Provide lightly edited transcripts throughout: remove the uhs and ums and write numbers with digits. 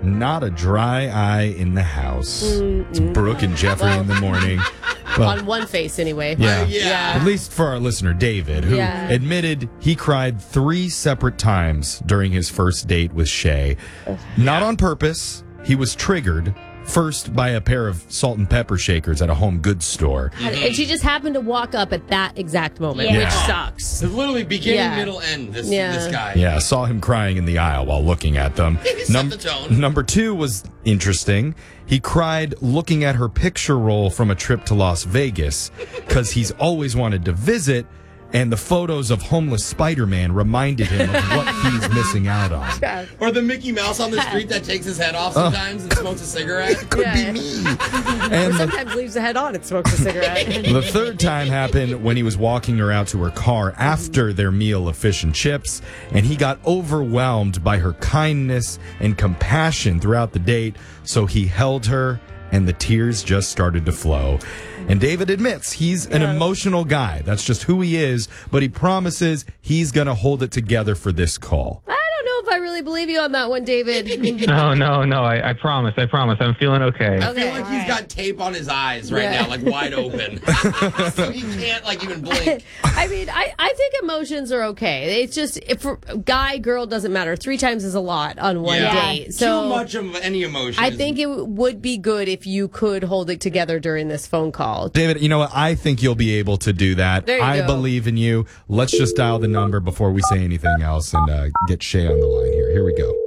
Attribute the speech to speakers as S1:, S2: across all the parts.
S1: not a dry eye in the house. It's Brooke and Jeffrey in the morning. Well,
S2: On one face, anyway.
S1: yeah. At least for our listener, David, who admitted he cried 3 separate times during his first date with Shay. Not on purpose. He was triggered. First, by a pair of salt and pepper shakers at a home goods store.
S2: And she just happened to walk up at that exact moment,
S1: Yeah.
S2: which sucks.
S3: It's literally beginning,
S2: Yeah.
S3: middle, end, this guy.
S1: Yeah, saw him crying in the aisle while looking at them.
S3: Set the tone.
S1: Number 2 was interesting. He cried looking at her picture roll from a trip to Las Vegas because he's always wanted to visit, and the photos of homeless Spider-Man reminded him of what he's missing out on.
S3: Or the Mickey Mouse on the street that takes his head off sometimes and smokes a cigarette.
S1: Could be me. And
S2: Sometimes leaves the head on and smokes a cigarette.
S1: the third time happened when he was walking her out to her car after their meal of fish and chips, and he got overwhelmed by her kindness and compassion throughout the date, so he held her and the tears just started to flow. And David admits he's an emotional guy. That's just who he is, but he promises he's going to hold it together for this call.
S2: I don't know if I really believe you on that one, David.
S4: No. I promise. I'm feeling okay.
S3: I feel like he's got tape on his eyes right now, like wide open. So he can't like even blink.
S2: I mean, I think emotions are okay. It's just, if guy, girl, doesn't matter. 3 times is a lot on one date. So
S3: too much of any emotion.
S2: I think it would be good if you could hold it together during this phone call.
S1: David, you know what? I think you'll be able to do that.
S2: There you
S1: I
S2: go.
S1: believe in you. Let's just dial the number before we say anything else and get Shay on the line here. Here we go.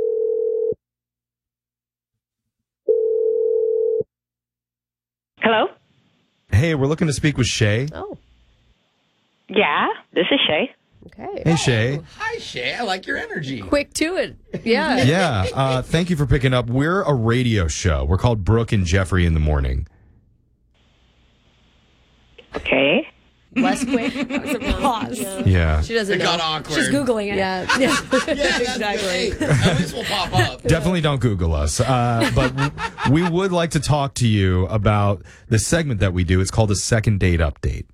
S5: Hello?
S1: Hey, we're looking to speak with Shay.
S2: Oh,
S5: Yeah, this is Shay.
S2: okay.
S1: Hey, Shay.
S3: Hi, Shay. I like your energy.
S2: Quick to it. Yeah.
S1: Yeah, thank you for picking up. We're a radio show. We're called Brooke and Jeffrey in the Morning.
S5: Okay.
S2: Less quick. Pause.
S1: Yeah.
S2: She doesn't
S3: It
S2: know.
S3: got awkward.
S2: She's Googling it. Yeah.
S3: Yeah, that's good. Hey, at least we'll pop up.
S1: Definitely don't Google us. But we would like to talk to you about the segment that we do. It's called a second date update.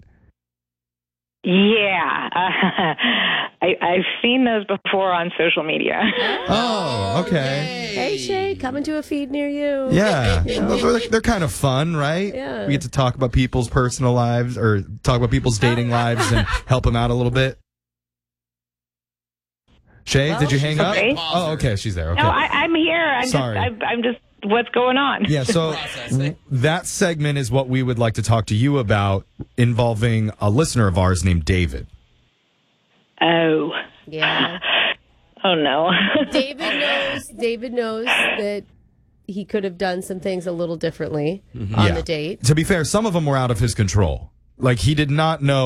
S5: Yeah. I've seen those before on social media.
S1: Oh, okay.
S2: Hey, Shay, coming to a feed near you.
S1: Yeah. They're kind of fun, right?
S2: Yeah.
S1: We get to talk about people's personal lives or talk about people's dating lives and help them out a little bit. Shay, did you hang up?
S5: okay.
S1: Oh, okay. She's there. Okay.
S5: No, I'm here.
S1: Sorry.
S5: I'm just, what's going on?
S1: Yeah, so
S3: Processing.
S1: that segment is what we would like to talk to you about involving a listener of ours named David.
S5: Oh.
S2: Yeah.
S5: Oh, no.
S2: David knows that he could have done some things a little differently on
S1: Yeah.
S2: the date.
S1: To be fair, some of them were out of his control. Like, he did not know